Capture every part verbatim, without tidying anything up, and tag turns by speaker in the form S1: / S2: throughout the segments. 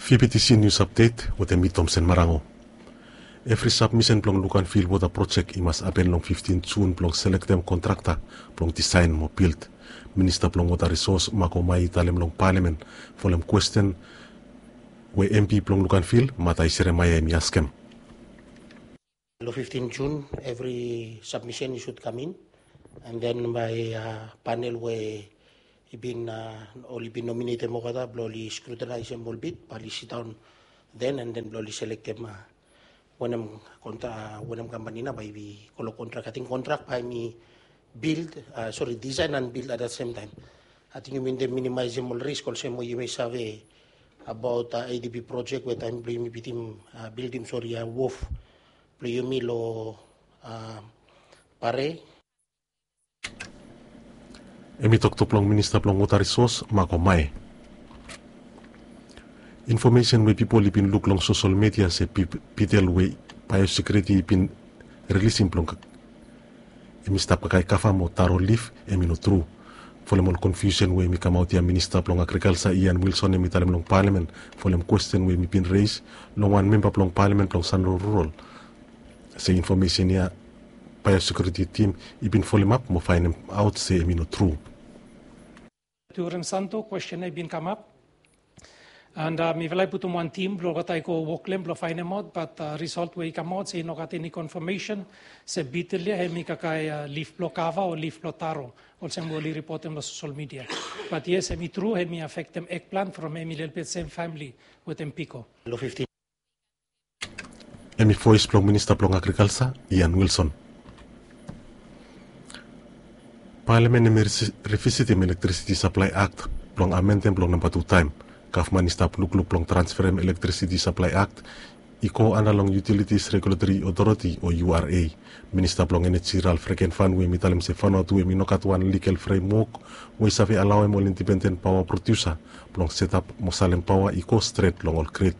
S1: V P T C News Update with Emi Thompson Marango. Every submission plong Lucan Field Water Project imas apen long fifteen June plong select them contractor plong design mo build. Minister plong Water Resource mako mai talem long Parliament folem question we M P plong Lucan Field matai seremaya emi askem.
S2: On fifteen June, every submission should come in, and then by uh, panel where he been uh, only been nominated mo kada, blowly scrutinize them a bit, pali sit down then, and then blowly select them. Uh, when I'm contra, when I'm company na by we kolo contract, I think contract by me build, uh, sorry design and build at the same time. I think you mean the minimize them all risk. Also, you may say about uh, A D B project where time blame me team uh, build him sorry a uh, wolf. Pluyumi lo uh, pare.
S1: Emi tok to plong Minister plong Water Resource mako mai. Information we people ipin look long social media se pitel we biosecurity ipin releasing plong. Emi stap kakai kafa mo taro leaf emi no true. Folem confusion we mi come out ya Minister plong Agriculture Ian Wilson emi talem long Parliament. Folem question we mi pin raise long one member plong Parliament plong Sanro Rural. Say information ya biosecurity team ibin follow up mo find them out say emi no true.
S3: During Santo question I been come up, and uh, mi velai putum one team blo katai ko woklem blo find them out, but uh, result we come out say no got any confirmation se bitterly he mi kakai uh, leaf blo kava or leaf blo taro also mboli report them on social media. But yes, emi true he mi affect them eggplant from emi little bit same family with them pico.
S2: fifteen
S1: Emi voice plong Minister plong Agriculture Ian Wilson. Parliament emi revisit em Electricity Supply Act plong amendment plong number two time. Government stop look look plong transfer em Electricity Supply Act iko analong Utilities Regulatory Authority o U R A. Minister plong Energy Ralph Regenfan we mitalem se fano tu emi nokatuan legal framework we save allow em all independent power producer plong set up mosalem power iko straight long all grid.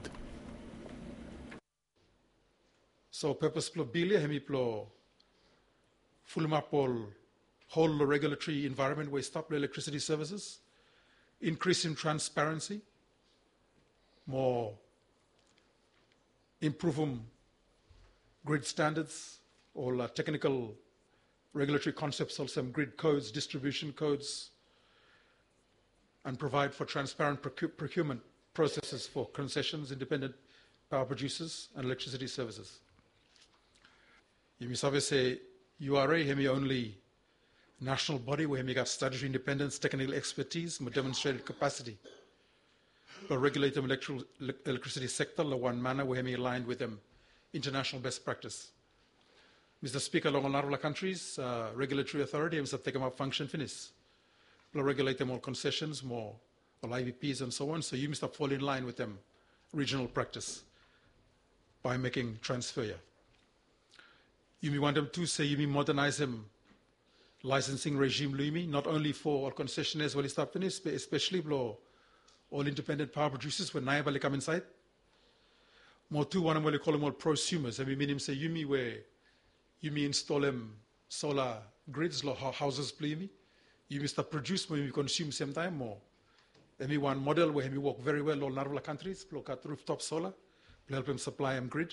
S4: So purpose plo bilia hemi plo fulmapol whole regulatory environment where stop electricity services, increasing transparency, more improving grid standards, all uh, technical regulatory concepts, also some grid codes, distribution codes, and provide for transparent procu procurement processes for concessions, independent power producers, and electricity services. You may say U R A hemi only national body where hemi got statutory independence, technical expertise, more demonstrated capacity. But regulate the electricity sector in one manner where hemi aligned with them international best practice. Mister Speaker, along all our countries, uh, regulatory authority must take them up function finish. But regulate them all concessions, more all I V Ps and so on. So you must fall in line with them regional practice by making transfer. Yeah. You may want them to say you may modernize them licensing regime, Luimi, not only for all concessionaires, well established, but especially for all independent power producers when Nayabali come inside. More two one we call them all prosumers. And we mean him say you may where you may install them solar grids, houses, Luimi. You may start produce when we consume same time more. Then we one model where we work very well all Narvala countries, look at rooftop solar, help them supply them grid.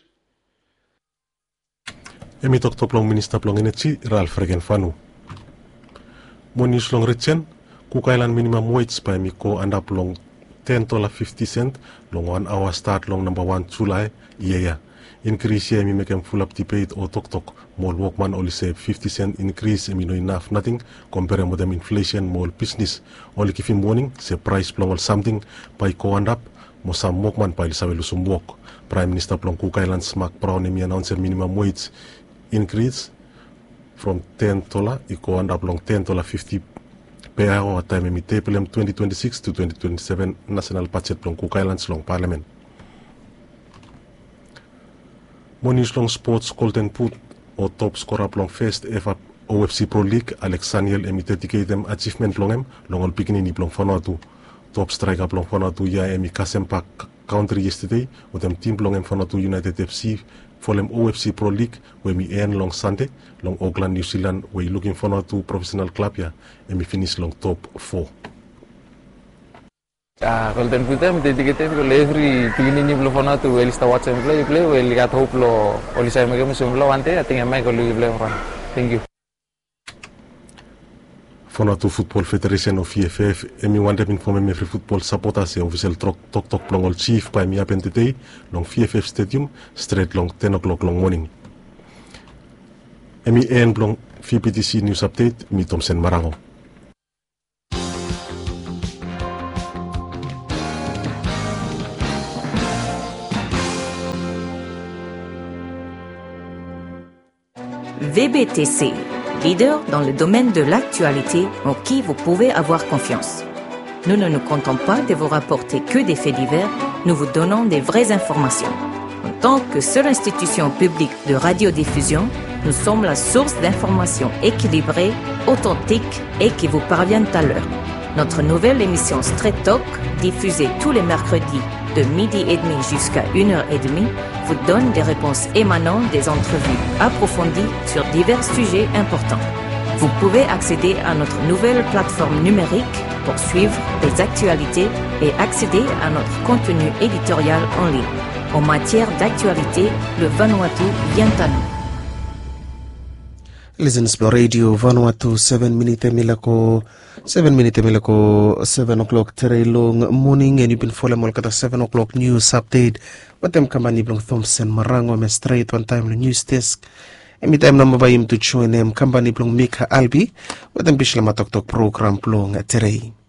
S1: Emi tok to plong Minister plong Energy Ralph Regenfanu. Monis long rechen kukailan minimum wage pa emi ko anda plong ten dollar fifty cent long one hour start long number one July iya. Increase ya emi mekem full up debate o tok tok mol workman only say fifty cent increase emi no enough nothing compare with them inflation mol business only kifin morning say price plong all something pa ko anda mo sam workman pa ilsawe lusum work. Prime Minister plong kukailan smack brown emi announce minimum wage increase from ten dollars iko anda long ten dollar fifty per hour time emi tepelem twenty twenty-six to twenty twenty-seven national budget plong Cook Islands long Parliament. Monis long sports golden boot o top scorer plong first ever O F C Pro League Alex Saniel emi dedicate them achievement plong em long all beginning plong Vanuatu. Top striker plong Vanuatu ya emi Kasempa country yesterday with them team plong em Vanuatu United F C for them O F C Pro League where we end long Sunday long Auckland, New Zealand where looking forward to professional club ya and we finish long top four.
S5: Ah, kalau dan kita mendedikasi kalau every tingin ni belum pernah tu, elis tawat saya play play, elis kat hope lo, elis saya macam macam lo ante, tinggal mai kalau play orang. Thank you.
S1: Fonatu Football Federation of F F, emi wande min fome me free football supporters e official tok tok tok plongol chief pa mi apentete long F F Stadium straight long ten o'clock long morning. Emi en plong F P T C News Update mi Thomson Marango.
S6: V B T C, leader dans le domaine de l'actualité en qui vous pouvez avoir confiance. Nous ne nous comptons pas de vous rapporter que des faits divers, nous vous donnons des vraies informations. En tant que seule institution publique de radiodiffusion, nous sommes la source d'informations équilibrées, authentiques et qui vous parviennent à l'heure. Notre nouvelle émission Straight Talk, diffusée tous les mercredis de midi et demi jusqu'à une heure et demie, vous donne des réponses émanant des entrevues approfondies sur divers sujets importants. Vous pouvez accéder à notre nouvelle plateforme numérique pour suivre les actualités et accéder à notre contenu éditorial en ligne. En matière d'actualité, le Vanuatu vient à nous.
S7: Listen to Radio Vanuatu seven minute milako seven minute milako seven o'clock today long morning, and you've been following Molkata seven o'clock news update. What them company blong Thomson Marango me straight one time the news desk. Emi time na mabayim to join them company blong Mika Albi. What them bishla matok tok program blong today.